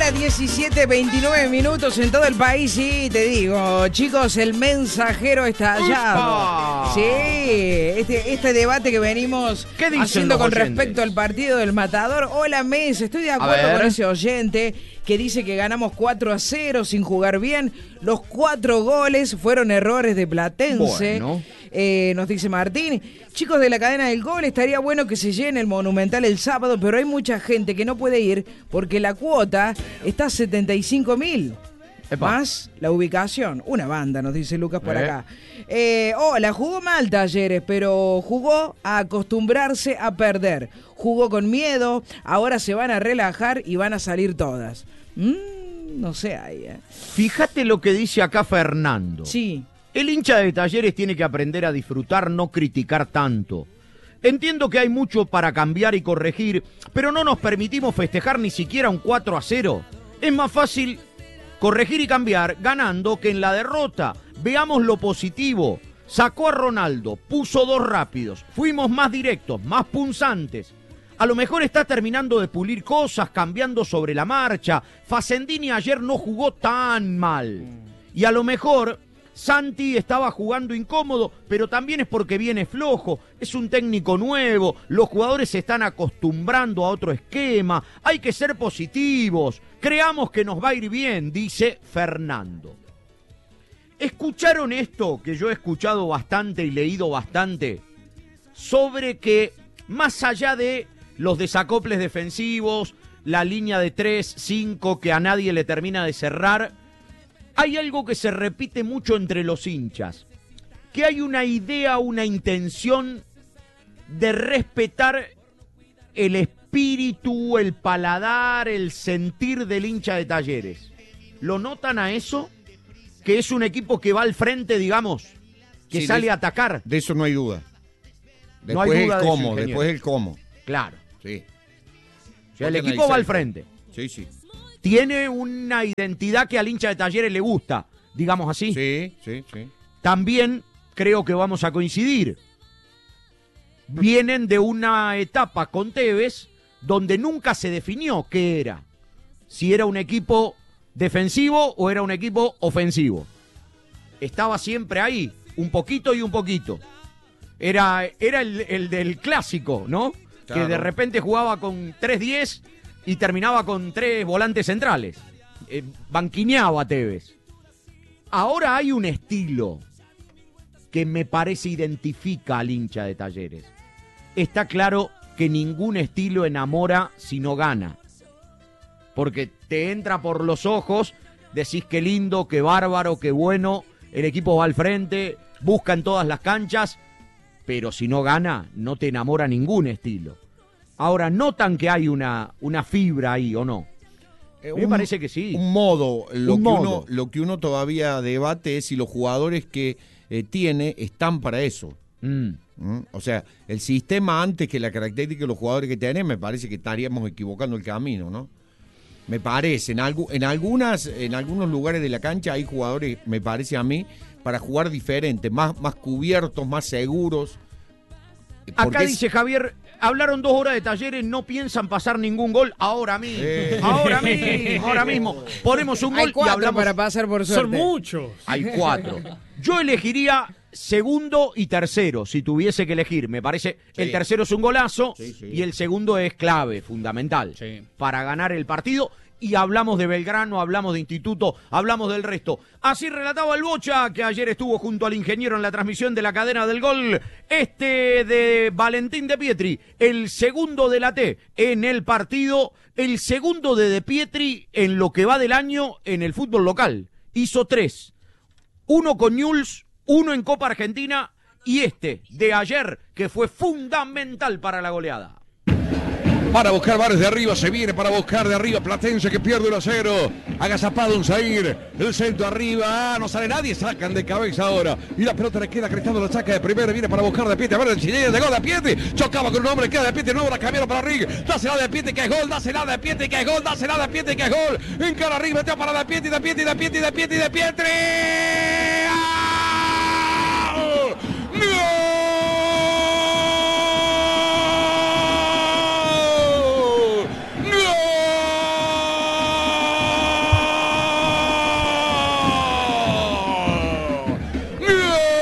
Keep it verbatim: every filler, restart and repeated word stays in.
hora diecisiete, veintinueve minutos en todo el país. Y te digo, chicos, el mensajero está allá. Sí, este, este debate que venimos haciendo con oyentes respecto al partido del Matador. Hola, Mes, estoy de acuerdo con ese oyente que dice que ganamos cuatro a cero sin jugar bien. Los cuatro goles fueron errores de Platense. Bueno. Eh, nos dice Martín. Chicos de la cadena del gol, estaría bueno que se llene el Monumental el sábado, pero hay mucha gente que no puede ir porque la cuota está a setenta y cinco mil. Más la ubicación. Una banda, nos dice Lucas por eh. acá. Eh, oh, la jugó mal Talleres, pero jugó a acostumbrarse a perder. Jugó con miedo, ahora se van a relajar y van a salir todas. Mm, no sé ahí, eh. Fíjate lo que dice acá Fernando. Sí. El hincha de Talleres tiene que aprender a disfrutar, no criticar tanto. Entiendo que hay mucho para cambiar y corregir, pero no nos permitimos festejar ni siquiera un cuatro a cero. Es más fácil corregir y cambiar ganando que en la derrota. Veamos lo positivo. Sacó a Ronaldo, puso dos rápidos, fuimos más directos, más punzantes. A lo mejor está terminando de pulir cosas, cambiando sobre la marcha. Facendini ayer no jugó tan mal. Y a lo mejor Santi estaba jugando incómodo, pero también es porque viene flojo. Es un técnico nuevo, los jugadores se están acostumbrando a otro esquema. Hay que ser positivos. Creamos que nos va a ir bien, dice Fernando. ¿Escucharon esto que yo he escuchado bastante y leído bastante? Sobre que más allá de los desacoples defensivos, la línea de tres, cinco que a nadie le termina de cerrar, hay algo que se repite mucho entre los hinchas, que hay una idea, una intención de respetar el espíritu, el paladar, el sentir del hincha de Talleres. ¿Lo notan a eso? Que es un equipo que va al frente, digamos, que sí, sale de, a atacar. De eso no hay duda. Después no hay duda el cómo, de eso, después el cómo. Claro. Sí. O sea, el equipo va al frente. Sí, sí. Tiene una identidad que al hincha de Talleres le gusta, digamos así. Sí, sí, sí. También creo que vamos a coincidir. Vienen de una etapa con Tevez donde nunca se definió qué era. Si era un equipo defensivo o era un equipo ofensivo. Estaba siempre ahí, un poquito y un poquito. Era, era el, el del clásico, ¿no? Claro. Que de repente jugaba con tres diez y terminaba con tres volantes centrales. Eh, banquineaba a Tevez. Ahora hay un estilo que me parece identifica al hincha de Talleres. Está claro que ningún estilo enamora si no gana. Porque te entra por los ojos, decís qué lindo, qué bárbaro, qué bueno, el equipo va al frente, busca en todas las canchas, pero si no gana, no te enamora ningún estilo. Ahora, ¿notan que hay una, una fibra ahí o no? Eh, Me un, parece que sí. Un modo. Lo, un que modo. Uno, lo que uno todavía debate es si los jugadores que eh, tiene están para eso. Mm. ¿Mm? O sea, el sistema antes que la característica de los jugadores que tenés, me parece que estaríamos equivocando el camino, ¿no? Me parece, en, algu en, algunas, en algunos lugares de la cancha hay jugadores, me parece a mí, para jugar diferente, más, más cubiertos, más seguros. Acá dice Javier, hablaron dos horas de Talleres, no piensan pasar ningún gol ahora mismo. Eh. Ahora mismo, ahora mismo. Ponemos un hay gol cuatro y hablamos. Para pasar por suerte. Son muchos. Hay cuatro. Yo elegiría segundo y tercero, si tuviese que elegir. Me parece, sí. El tercero es un golazo, sí, sí. Y el segundo es clave, fundamental, sí. Para ganar el partido. Y hablamos de Belgrano, hablamos de Instituto, hablamos del resto. Así relataba el Bocha, que ayer estuvo junto al ingeniero en la transmisión de la cadena del gol. Este de Valentín De Pietri, el segundo de la T en el partido, el segundo de De Pietri en lo que va del año en el fútbol local. Hizo tres. Uno con Newell's, uno en Copa Argentina y este de ayer, que fue fundamental para la goleada. Para buscar Bares de arriba, se viene para buscar de arriba Platense que pierde uno a cero. Agazapado un Zair, el centro arriba, ah, no sale nadie, sacan de cabeza ahora. Y la pelota le queda crestando, la saca de primera, viene para buscar de Pietri, a ver el chileno, llegó de Pietri, chocaba con un hombre, queda de Pietri, nuevo la cambiaron para Rig, dásela de Pietri que es gol, dásela de Pietri que es gol, dásela de Pietri que es gol, en cara arriba, metió para de Pietri, de Pietri, de Pietri, de Pietri, de Pietri.